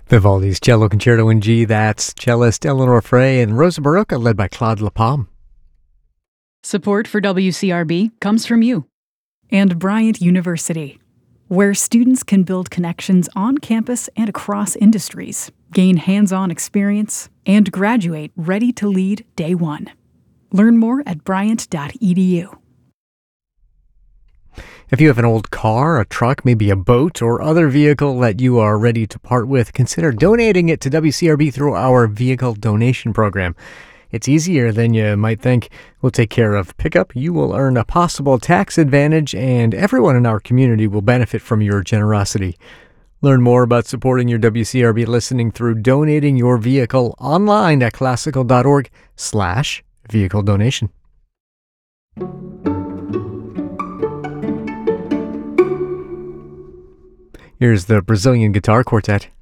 Vivaldi's Cello Concerto in G, that's cellist Eleanor Frey and Rosa Barocca led by Claude Lapalme. Support for WCRB comes from you. And Bryant University, where students can build connections on campus and across industries, gain hands-on experience, and graduate ready to lead day one. Learn more at bryant.edu. If you have an old car, a truck, maybe a boat, or other vehicle that you are ready to part with, consider donating it to WCRB through our vehicle donation program. It's easier than you might think. We'll take care of pickup, you will earn a possible tax advantage, and everyone in our community will benefit from your generosity. Learn more about supporting your WCRB listening through donating your vehicle online at classical.org/vehicle donation. Here's the Brazilian Guitar Quartet.